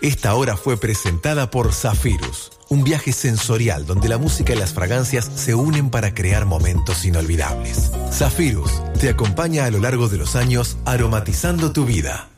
Esta hora fue presentada por Zafirus, un viaje sensorial donde la música y las fragancias se unen para crear momentos inolvidables. Zafirus te acompaña a lo largo de los años aromatizando tu vida.